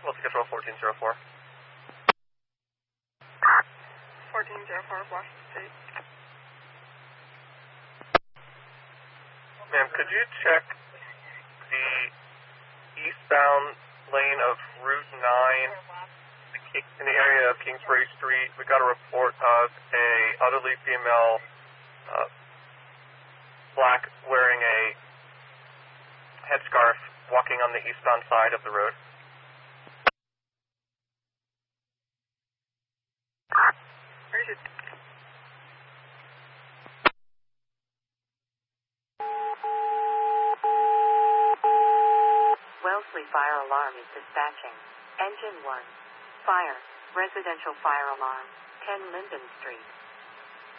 We'll schedule 1404. 1404 Washington Street. Ma'am, could you check the eastbound lane of Route 9 in the area of Kingsbury Street? We got a report of a elderly female, black, wearing a headscarf, walking on the eastbound side of the road. Wellesley Fire Alarm is dispatching. Engine 1. Fire. Residential fire alarm. 10 Linden Street.